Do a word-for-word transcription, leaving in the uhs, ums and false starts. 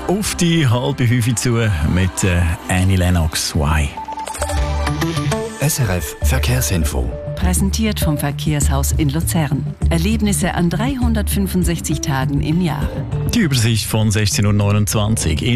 auf die halbe Fünfe zu mit äh, Annie Lennox. Why? S R F Verkehrsinfo. Präsentiert vom Verkehrshaus in Luzern. Erlebnisse an dreihundertfünfundsechzig Tagen im Jahr. Die Übersicht von sechzehn Uhr neunundzwanzig.